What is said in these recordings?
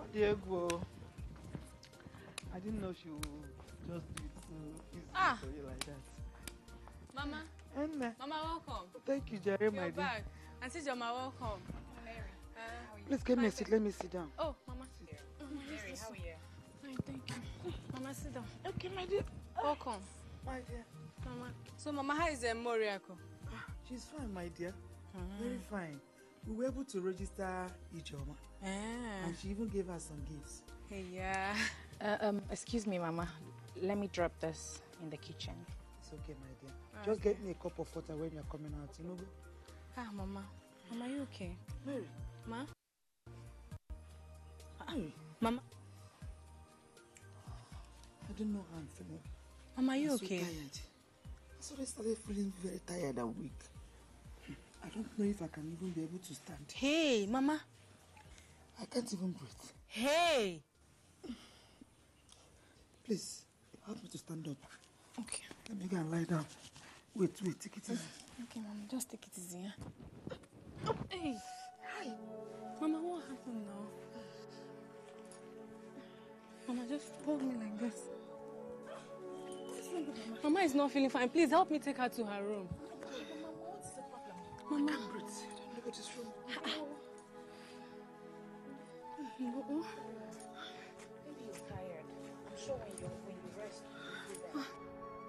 Diego, I didn't know she would just do it so easy for you like that. Mama. Mama, welcome. Thank you, Jerry, my dear. You're back. Auntie Joma, welcome. Mary, how are you? Please give me a seat. Let me sit down. Oh, Mama. Mary, how are you? Fine, thank you. Mama, sit down. Okay, my dear. Welcome. My dear. Mama. So, Mama, how is Moriako? She's fine, my dear. Very fine. We were able to register Ijoma. And she even gave us some gifts. Hey, yeah. Excuse me, Mama. Let me drop this in the kitchen. It's okay, my dear. Just get me a cup of water when you're coming out, you know? Mama. Mama, are you okay? Mary. Ma? Mary. Mama? I don't know how I'm feeling. Mama, are you I'm okay? So tired. I suddenly started feeling very tired and weak. I don't know if I can even be able to stand. Hey, Mama. I can't even breathe. Hey! Please, help me to stand up. Okay. Let me go and lie down. Wait, take it easy. Okay, Mama, just take it easy, yeah? Hey! Hi! Mama, what happened now? Mama, just hold me like this. Mama is not feeling fine. Please help me take her to her room. What's the problem? Mama. I can't breathe. I don't know what is wrong. Maybe you're tired. I'm sure when you rest, you'll feel better.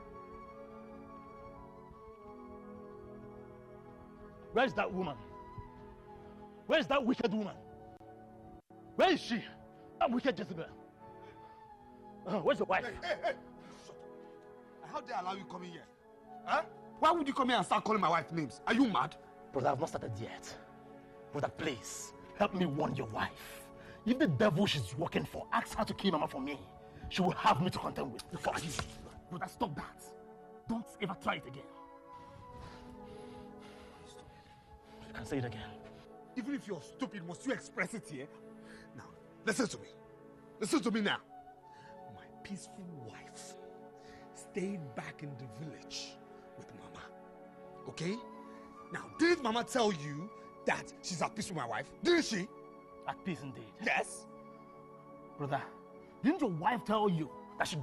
Where's that woman? Where's that wicked woman? Where is she? That wicked Jezebel. Where's your wife? Hey! Shut up. How dare I allow you come in here? Huh? Why would you come here and start calling my wife names? Are you mad? Brother, I've not started yet. Brother, please, help me warn your wife. If the devil she's working for asks her to kill Mama for me, she will have me to contend with. Brother, stop that. Don't ever try it again. You can say it again. Even if you're stupid, must you express it here? Now, listen to me. Listen to me now. My peaceful wife stayed back in the village with Mama. Okay? Now, did Mama tell you that she's at peace with my wife? Didn't she? At peace indeed. Yes. Brother, didn't your wife tell you that she